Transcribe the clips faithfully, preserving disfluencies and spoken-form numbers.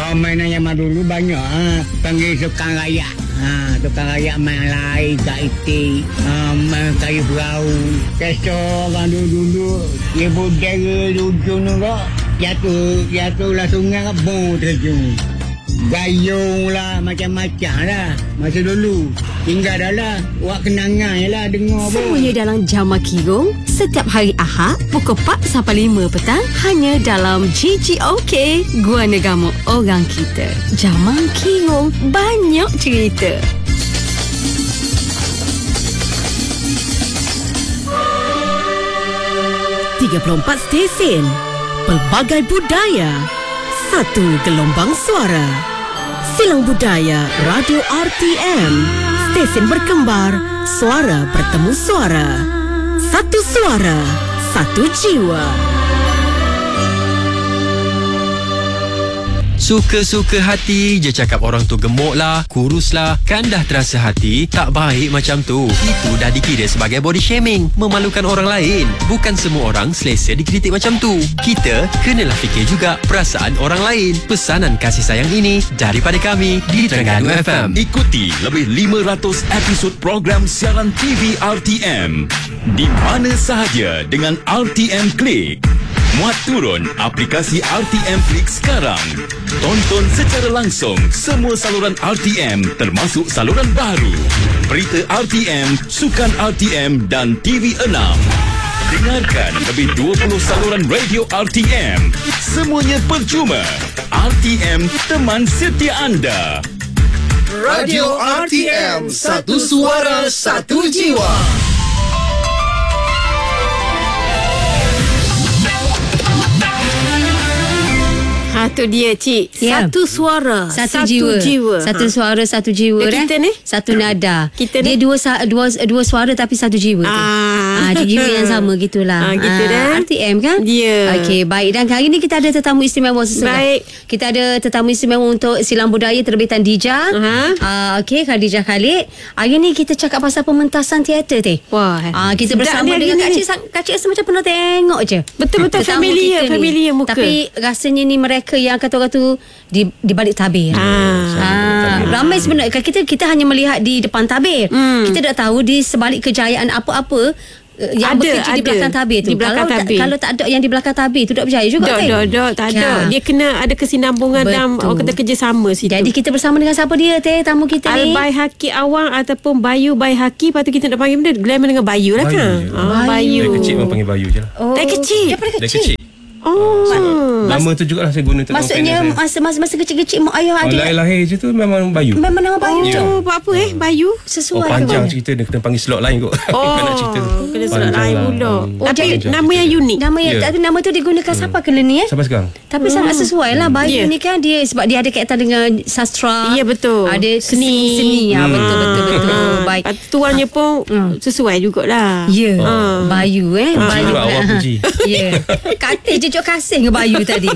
Oh, mainan zaman dulu banyak. Ha. Panggil tukang rayak. Ha, tukang rayak main lain, kat itik, ha, main kayu perahu. Kesok orang dulu-dulu, dia budaya ujung tu kok. Jatuh, jatuh lah sungai kok, bong terjun. Gayung lah, macam-macam lah. Masa dulu, tinggal dah lah. Buat kenangan je lah, dengar pun. Semuanya dalam Jamak Kirong. Setiap hari Ahad, pukul empat sampai lima petang. Hanya dalam G G O K, Gua Negama Orang Kita. Jamak Kirong, banyak cerita. tiga puluh empat stesen, pelbagai budaya, satu gelombang suara. Silang Budaya Radio R T M. Stesen berkembar, suara bertemu suara. Satu suara, satu jiwa. Suka-suka hati je cakap orang tu gemuk lah, kurus lah. Kan dah terasa hati, tak baik macam tu. Itu dah dikira sebagai body shaming, memalukan orang lain. Bukan semua orang selesa dikritik macam tu. Kita kenalah fikir juga perasaan orang lain. Pesanan kasih sayang ini daripada kami di Terengganu F M. Ikuti lebih lima ratus episod program siaran T V R T M di mana sahaja dengan R T M Click. Muat turun aplikasi R T M Click sekarang. Tonton secara langsung semua saluran R T M termasuk saluran baru, berita R T M, sukan R T M dan T V enam. Dengarkan lebih dua puluh saluran radio R T M. Semuanya percuma. R T M, teman setia anda. Radio R T M, satu suara, satu jiwa. Ha, tu dia Cik. Ya. Satu suara, Satu, satu jiwa. jiwa. Satu Ha. suara, satu jiwa. Dan kita eh? ni? Satu nada. Kita Dia ni? dua, sa- dua dua suara tapi satu jiwa. Ah. Ah, jiwa yang sama gitulah. Ah, gitu dah. R T M kan? Ya. Okey, baik. Dan hari ni kita ada tetamu istimewa sesuai. Baik. Kita ada tetamu istimewa untuk Silang Budaya terbitan Dija. Aha. Ah, okey, Khadijah Khalid. Hari ni kita cakap pasal pementasan teater teh. Wah. Ah, kita sedap bersama dia dengan hari Kak ni. Cik. Kak Cik rasa macam pernah tengok je. Betul-betul Tetamu familiar, kita ni. familiar muka. Tapi rasanya ni mereka yang kata-kata tu di di balik tabir. Ah. Ah, ramai sebenarnya kita kita hanya melihat di depan tabir. Hmm. Kita tak tahu di sebalik kejayaan apa-apa uh, yang Ada, bekerja di ada. belakang tabir tu. Di belakang kalau tabir. Tak, kalau tak ada yang di belakang tabir tu tak berjaya juga Dok, kan? dok, dok, tak ada. Ya. Dia kena ada kesinambungan dalam Betul. orang kata kerjasama situ. Jadi kita bersama dengan siapa dia teh tamu kita ni? Al-Bai Haki Awang ataupun Bayu Bai Haki. Lepas tu kita nak panggil benda Glamour dengan Bayu lah Bayu kan. je. Ah, Bayu. Dari kecil memang panggil Bayu je lah. Oh, Dari kecil? Daripada Dari kecil. kecil. Oh. Lama tu jugalah saya guna untuk Maksudnya nama masa masa masa kecil-kecil mak ayah saya. ada Lahir-lahir je tu memang Bayu. memang nama Bayu tu. Oh, buat apa eh Bayu? Oh, Sesuai panjang ke? cerita dia kena panggil slot lain kot. Oh, Bukan nak cerita. kena slot Panjang lain lah. pula. Hmm. Oh, Tapi jadi nama yang unik. Nama yang Ya. tapi nama tu digunakan siapa kena ni eh? Sampai sekarang. Tapi sangat sesuai lah Bayu Ya. ni kan dia sebab dia ada kaitan dengan sastra. Ya, betul. Ada Seni. seni. Ya, Hmm. betul betul betul. Ah, Baik. lepas tu tuannya pun Hmm. sesuai jugalah. Ya. Ah. Bayu eh. Puji Bayu. juga awak puji. Ya. Kata cucuk kasih dengan Bayu tadi.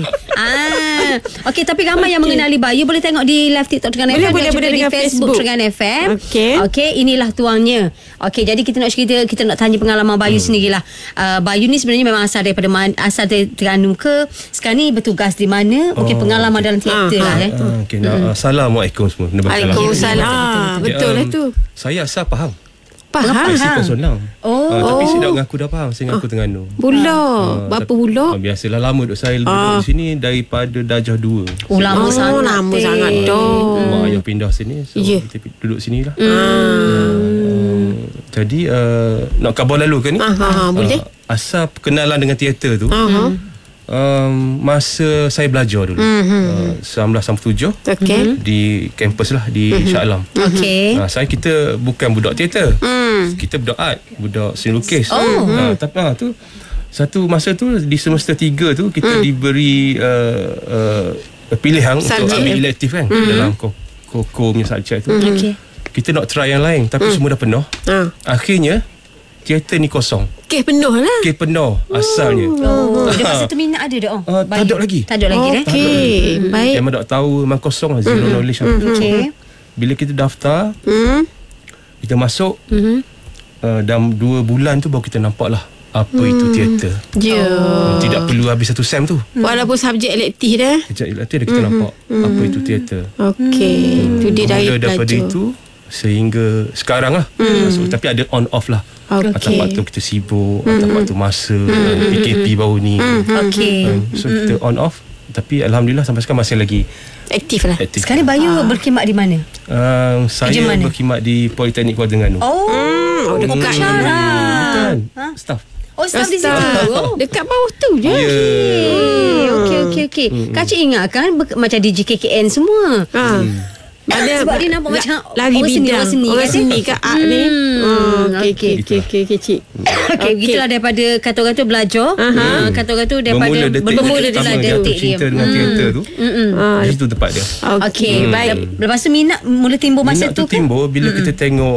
Ah. Okey, tapi ramai yang mengenali Bayu. Boleh tengok di live TikTok Terengganu Boleh, F M boleh, dan juga boleh di dengan Facebook Facebook. Terengganu F M. Okey. Okey, inilah tuangnya. Okey, jadi kita nak cerita, kita nak tanya pengalaman Bayu hmm. sendirilah. Uh, Bayu ni sebenarnya memang asal daripada man, asal dari Terengganu ke? Sekarang ni bertugas di mana? Mungkin Oh, pengalaman okey. dalam teater Ah, lah eh. Ah, okay, nah, Assalamualaikum semua. Waalaikumsalam. Ah, betul lah tu. Saya asal faham. Faham. Saya Faham. Kosonang. Oh. Ah, tapi saya dah mengaku dah faham. Saya mengaku Terengganu. Pula. Ah, Berapa tapi- pula? ah, Biasalah lama duduk saya duduk Ah. di sini daripada darjah dua. Oh, lama Oh, sangat. lama teh. sangat dah. Mak ayah pindah sini, so Ya. kita duduk sini lah. Hmm. Jadi uh, nak khabar lalu ke ni? Ah, ah, ah, boleh. Uh, asal perkenalan dengan teater tu Ah, um, masa saya belajar dulu Mhm. uh, seribu sembilan ratus sembilan puluh tujuh Okey. di kampus lah di Shah Alam. Okey. Uh, saya kita bukan budak teater. Hmm. Kita budak art, budak seni lukis. Oh. Uh, tapi uh, tu satu masa tu di semester tiga tu kita diberi uh, uh, pilihan untuk Subjek. ambil elektif kan dalam ko- koko punya subjek tu. Okey. Kita nak try yang lain tapi semua dah penuh. Ah. Akhirnya teater ni kosong. Kes penuh lah. Kes penuh asalnya. Oh, dia masa tu minat ada dah. Oh, Ah, tak ada lagi. Tak ada lagi eh. Okey. Baik. Memang tak tahu memang kosong lah, zero knowledge lah. Okey. Bila kita daftar, Hmm. kita masuk Mhm. uh, dalam dua bulan tu baru kita nampak lah apa itu teater. Ya. Oh. Tidak perlu habis satu sem tu. Walaupun subjek elektif dah. Kejap latih dah kita mm. nampak mm. apa itu teater. Okey. Itu dia dari Mula daripada pelajar. itu sehingga sekarang lah. Mm. So, tapi ada on off lah. Okey. Atau waktu kita sibuk, mm. atau waktu masa mm. P K P baru ni. Mm. Okey. Um, so kita on off. Tapi alhamdulillah sampai sekarang masih lagi aktif lah. aktif. Sekarang Bayu Ah. berkhidmat di mana? Uh, saya mana? berkhidmat di Politeknik Kuala Terengganu. Oh, Hmm, oh dekat ni. Bukan. Ha? Staff. Oh, staff di situ. Oh, dekat bawah tu je. Ya. Okey, okey, okey. Kak Cik ingat kan ber- macam di J K K N semua. Ha. Ada Sebab dia nampak la- macam lari orang seni, bidang orang seni, orang kan? seni kat art ni. Hmm, Oh, okey okey. okey okey okey cik. Okey, gitulah daripada kata-kata belajar. Aha. Uh, kata-kata daripada Bermula detik bermula pertama daripada jatuh detik dia. cinta dengan teater tu. Ah, Di situ tempat dia. Okey, okey baik. Lep- Lepas tu minat mula timbul masa Minat tu tu ke? timbul bila mm-hmm. kita tengok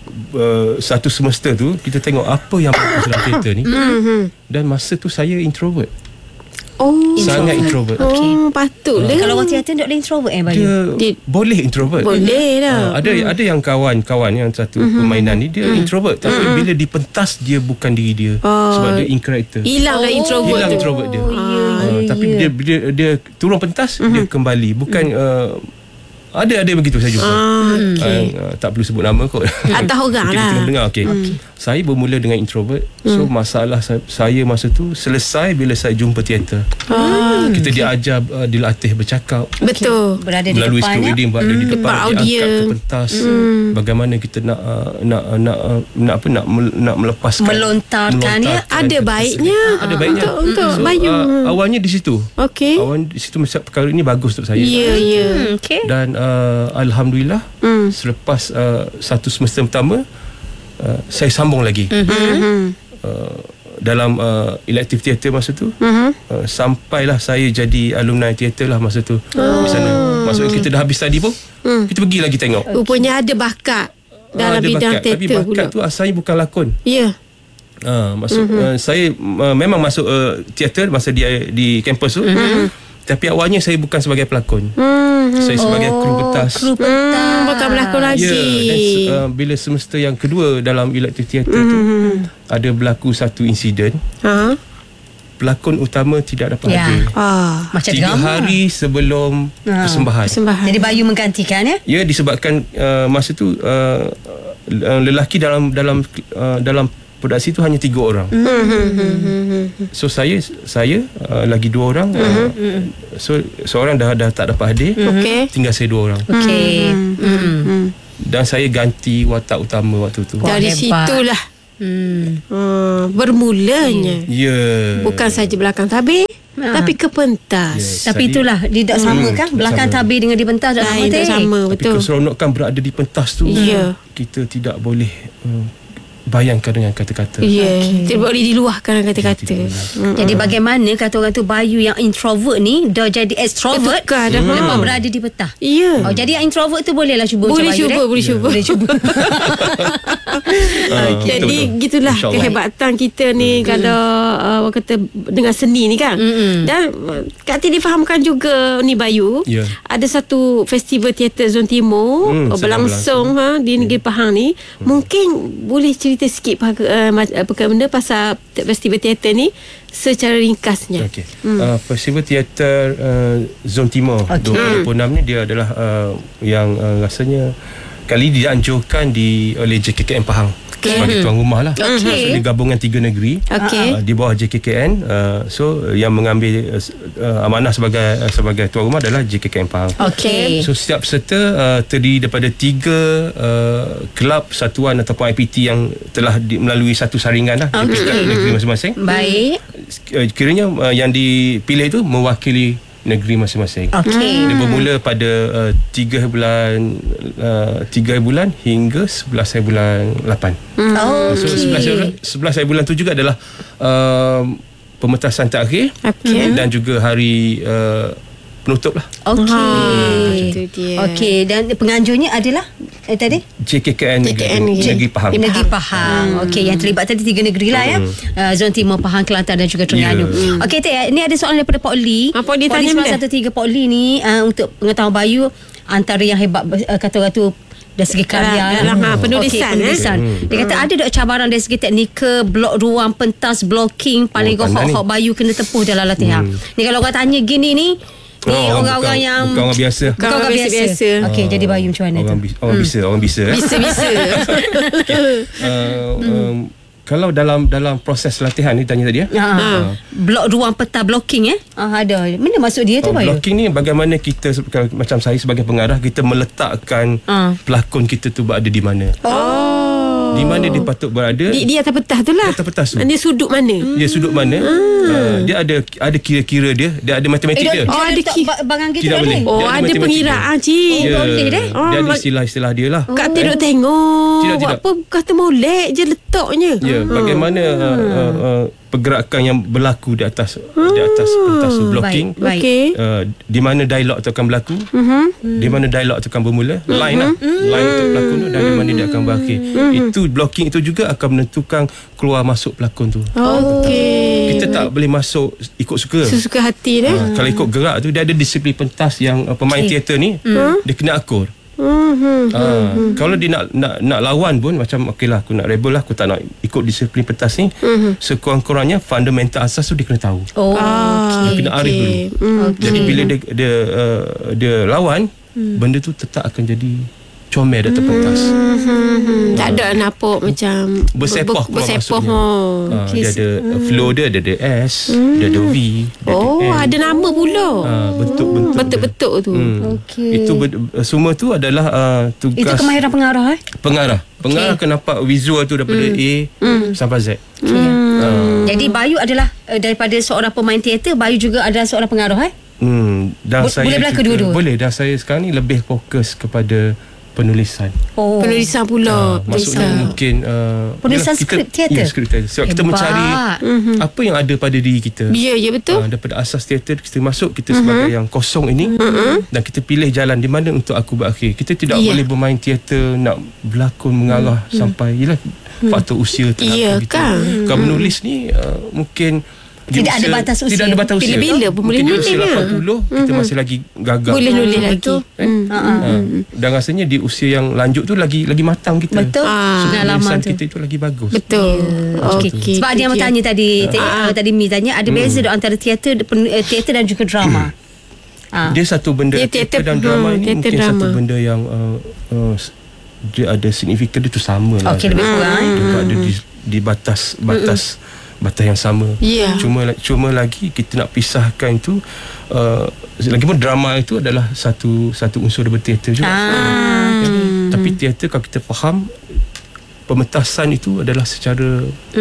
uh, satu semester tu, kita tengok apa yang bagus dalam teater ni. Mm-hmm. Dan masa tu saya introvert. Oh, Sangat introvert. Oh, patutlah. Kalau orang teater tak boleh introvert eh Bayu? Dia, Dia- boleh introvert. boleh dah. Uh, ada ada yang kawan-kawan yang satu mm-hmm. permainan ni dia mm. introvert, tapi mm-hmm. bila dipentas dia bukan diri dia. Oh. Sebab dia in character. Hilanglah Oh, introvert Hilang tu. introvert dia. Oh, ya, Uh, ya, tapi ya. dia, dia dia turun pentas mm-hmm. dia kembali. Bukan uh, ada ada begitu saya jumpa. Ah, okey. Uh, uh, tak perlu sebut nama kot. Atas orang Kita lah. tengah dengar. Okay. okay. Saya bermula dengan introvert. So masalah saya, saya masa tu selesai bila saya jumpa teater. Ah, Kita diajar uh, dilatih bercakap. betul. Berada di Melalui depan script ya. reading berada di depan, Depan diangkat audience. ke pentas. Bagaimana kita nak uh, nak nak uh, nak apa nak mel- nak melepaskan Melontarkan, ya. Ada baiknya. Ada baiknya Untuk, untuk so, Bayu. uh, awalnya di situ. Okey. Awal di situ masa perkara ini bagus untuk saya. Ya, ya. Hmm, okey. Dan uh, alhamdulillah Hmm. selepas uh, satu semester pertama uh, saya sambung lagi Mhm. uh, dalam uh, elektif teater masa tu. Mhm. uh, sampailah saya jadi alumni teater lah masa tu di sana. Maksudnya kita dah habis study pun Hmm. kita pergi lagi tengok. Rupanya ada bakat dalam Ah, ada bidang bakat, tapi teater bakat pula. tu asalnya bukan lakon. Ya. Uh, masuk mm-hmm. uh, saya uh, memang masuk uh, teater masa di di kampus tu. Mm-hmm. Tapi awalnya saya bukan sebagai pelakon. Hmm. Saya sebagai kru pentas. Kru pentas. Hmm, bukan berlakon lagi. Ya, dan uh, bila semester yang kedua dalam elektif teater Mhm. tu ada berlaku satu insiden. Ha. Pelakon utama tidak dapat Ya. hadir. Ah. Macam Tiga drama. hari sebelum Ah. persembahan. Persembahan. Jadi Bayu menggantikan ya. Ya, disebabkan uh, masa tu uh, uh, lelaki dalam dalam uh, dalam produksi tu hanya tiga orang. Hmm. So saya saya uh, lagi dua orang. Uh, so seorang dah dah tak dapat hadir. Okey. Tinggal saya dua orang. Okey. Hmm. Hmm. Dan saya ganti watak utama waktu tu. Wah, Dari hebat. situlah Hmm. hmm, bermulanya. Ya. Bukan saja belakang tabir, Ah. tapi ke pentas. Yes. Tapi Tadi- itulah dia tak sama kan. tak Belakang sama. tabir dengan di pentas tak sama. Lain tak teh. sama, Tapi betul. keseronokan berada di pentas tu, Ya. kita tidak boleh uh, bayangkan dengan kata-kata. Ya, tidak boleh diluahkan kata-kata. Tidak Hmm. Jadi bagaimana kata orang tu Bayu yang introvert ni dah jadi extrovert Bertukar dah. lepas Hmm. berada di petah. Ya. Oh, jadi yang introvert tu bolehlah cuba Boleh macam Bayu, cuba, eh? boleh cuba. Boleh cuba. Ah, Jadi betul-betul. gitulah InsyaAllah. kehebatan kita ni kalau uh, orang kata dengan seni ni kan. Mm-mm. Dan uh, Kak Ti difahamkan juga ni Bayu. Ya. Ada satu festival teater Zon Timur Hmm, uh, berlangsung ha di Negeri Pahang ni. Mungkin boleh cerita sikit uh, apa benda pasal festival teater ni secara ringkasnya. Okey. Hmm. Uh, Festival Teater uh, Zon Timur Okey. dua ribu dua puluh enam ni dia adalah uh, yang uh, rasanya kali dianjurkan di oleh J K K N Pahang sebagai tuan rumah lah. Okey. So, dia gabungan tiga negeri Okey. uh, di bawah J K K N. Uh, so yang mengambil uh, uh, amanah sebagai uh, sebagai tuan rumah adalah J K K N Pahang. Okey. So setiap peserta uh, terdiri daripada tiga uh, kelab satuan ataupun I P T yang telah di, melalui satu saringan lah di peringkat negeri masing-masing. Baik. Uh, kiranya uh, yang dipilih itu mewakili negeri masing-masing. Okey. Dia bermula pada uh, tiga bulan uh, tiga bulan hingga sebelas bulan lapan. Oh, So sebelas sebelas bulan tu juga adalah uh, pementasan terakhir Okey. dan juga hari uh, penutup lah. Okey. Ha, itu dia. Okey, dan penganjurnya adalah eh, tadi J K K N J K K N negeri, negeri. negeri Pahang. Negeri Pahang. Okey, yang terlibat tadi tiga negeri lah ya. Uh, Zon Timur, Pahang, Kelantan dan juga Terengganu. Ya. Okey, Teh, ni ada soalan daripada Pak Lee. Ah, Pak Lee tanya sembilan benda. satu tiga Pak Lee ni uh, untuk pengetahuan Bayu, antara yang hebat uh, kata orang tu dari segi karya Dalam, ha, penulisan, okay, penulisan. eh. Dia kata ada tak cabaran dari segi teknikal, blok ruang, pentas, blocking, paling Oh, pandai hot-hot Bayu kena tepuh dalam latihan. Ni kalau orang tanya gini ni, ni Oh, orang-orang bukan- yang bukan orang biasa. Bukan orang biasa. biasa. Okey, jadi Bayu macam mana Orang, tu? bi- orang bisa, orang bisa. eh. Bisa-bisa. Uh, um, kalau dalam dalam proses latihan ni tanya tadi ya. Ha. Blok ruang peta blocking eh. Ah ada. Mana maksud dia tu Oh, Bayu? blocking ni bagaimana kita kalau macam saya sebagai pengarah kita meletakkan Ah. pelakon kita tu berada di mana. Oh. Di mana dia patut berada. Di, di atas petah tu lah. Di atas petah tu. Dia sudut mana? Dia sudut mana. Uh, dia ada ada kira-kira dia, dia ada matematik dia. Eh, Oh, oh, ada ada ki- barang gitu Tidak tak boleh. boleh. Oh, Dia ada ada matematik pengiraan, cik. Dia, boleh deh. Oh, dia ada mak- istilah-istilah dia lah. Kak Tia duk tengok. Tidak, tidak. Apa kata molek je letaknya. Ya, bagaimana uh, uh, uh, pergerakan yang berlaku di atas di atas pentas tu, blocking. Baik. Okey. Uh, di mana dialog tu akan berlaku, Mhm. di mana dialog tu akan bermula, line lah, line untuk pelakon tu dan di mana dia akan berakhir. Itu blocking itu juga akan menentukan keluar masuk pelakon tu. Okey. Kita tak boleh masuk ikut suka. Sesuka hati dia. Uh, kalau ikut gerak tu dia ada disiplin pentas yang uh, pemain teater ni dia kena akur. Mhm. Ah, kalau dia nak nak nak lawan pun macam okeylah aku nak rebel lah, aku tak nak ikut disiplin pentas ni. Sekurang-kurangnya fundamental asas tu dia kena tahu. Oh, Ah, okey. Kena arif dulu. Mm. Jadi bila dia dia uh, dia lawan, benda tu tetap akan jadi comel di atas pentas. Hmm, tak ada nampak macam Bersepoh ber- keluar bersepoh. masuknya. Oh. Ah, dia ada uh, flow dia, dia ada S, dia ada V, dia Oh, ada N. ada nama pula. Ah, bentuk-bentuk dia. Betul-betul tu. Hmm. Okey. Itu ber- semua tu adalah uh, tugas Itu kemahiran pengarah eh? pengarah. Pengarah akan nampak visual tu daripada A sampai Z. Hmm. Jadi Bayu adalah uh, daripada seorang pemain teater, Bayu juga adalah seorang pengarah eh? Hmm, dan Bo- saya boleh berlakon juga- dua-dua? Boleh, dan saya sekarang ni lebih fokus kepada penulisan. Oh. Penulisan pula. Ah, maksudnya Penulisan. mungkin uh, Penulisan yalah, kita- skrip teater? Ya, skrip teater. Sebab kita Hebat. mencari apa yang ada pada diri kita. Ya, ya betul. Ah, daripada asas teater kita masuk kita sebagai yang kosong ini dan kita pilih jalan di mana untuk aku berakhir. Kita tidak Ya. boleh bermain teater nak berlakon mengarah sampai yalah faktor usia terlalu Ya, gitu. kan? Kalau menulis ni uh, mungkin di Tidak ada batas usia. Tidak ada batas usia. Bila-bila pun boleh Mungkin di nulis usia ya. lapan puluh kita masih lagi gagal. Boleh nulis lagi. Betul. Eh? Ha. Dan rasanya di usia yang lanjut tu lagi lagi matang kita. Betul. Ah. So, Pengalaman penulisan tu. kita itu lagi bagus. Betul. Okey. Okey. Sebab dia yang Itu bertanya tadi, te- Ah. uh, tadi Mi tanya ada beza hmm. antara teater pen- uh, teater dan juga drama. Ah. Dia satu benda Dia teater teater- dan drama hmm, ini teater mungkin satu drama. benda yang uh, uh, dia ada signifikan dia tu sama lah. Okey, lebih kurang, eh. Dia ada di, di batas batas batas yang sama. Ya. Cuma cuma lagi kita nak pisahkan itu uh, lagipun drama itu adalah satu satu unsur daripada teater juga. Ah. Ya. Tapi teater kalau kita faham pementasan itu adalah secara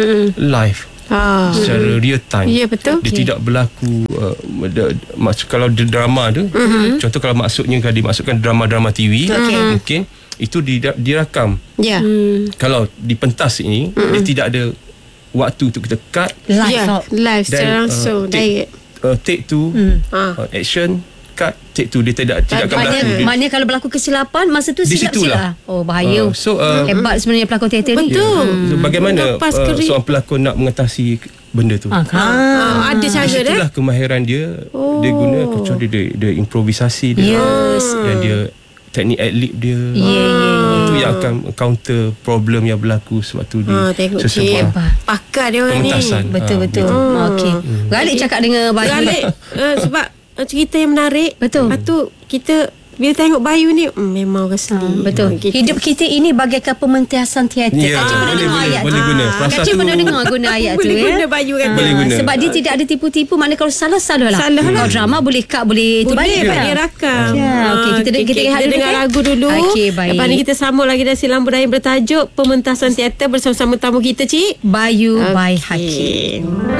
live. Ah. Secara real time. Ya, betul. Dia Okey. tidak berlaku uh, da, maksud kalau di drama tu mm-hmm. contoh kalau maksudnya kalau dimasukkan drama-drama T V Okey. mungkin itu di, dirakam. Ya. Kalau di pentas ini mm-hmm. dia tidak ada waktu untuk kita cut Live. Ya, tau. live secara dan langsung. uh, take, Direct. uh, take two Ah. uh, action cut take two dia tidak tidak akan Maknanya, berlaku. Dia- maknanya kalau berlaku kesilapan masa tu Di silap situlah. silap. Oh bahaya. Uh, so, uh, Hebat sebenarnya pelakon teater ni. Betul. So, bagaimana Lepas uh, keri- seorang pelakon nak mengatasi benda tu? Ah, kan. Ah, ada cara dia. Itulah kemahiran dia. Oh. Dia guna kecuali dia, dia improvisasi dia Yes. dan dia teknik ad-lib dia. Ya, ya, ya. Itu yang akan counter problem yang berlaku sewaktu di Ah, tengok sesebuah Hebat. pakar dia orang ni. pementasan. Betul Ah, betul. gitu. Okey. Galik cakap dengan Bayu. Galik uh, sebab uh, cerita yang menarik. Betul. Lepas tu kita bila tengok Bayu ni mm, memang orang Ha, sendiri. betul. Gitu. Hidup kita ini bagaikan pementasan teater. Ya, Kak Cik pernah boleh, dengar boleh, ayat boleh tu. guna. Ah, Frasa Kak Cik tu- pernah dengar guna ayat tu Boleh ya. guna Bayu kan. Boleh Ah, guna. Sebab dia tidak ada tipu-tipu. Mana kalau salah salah lah. Salah lah. Kalau drama boleh cut boleh tu Boleh baik Pak kan? dia rakam. Ya, okey, kita Ah, kita okey, rehat kita dulu, dengar kan? lagu dulu. Okey, baik. Lepas ni kita sambung lagi dari Silang Budaya bertajuk Pementasan Teater bersama-sama tamu kita, Cik Bayu by Okey. Hakim.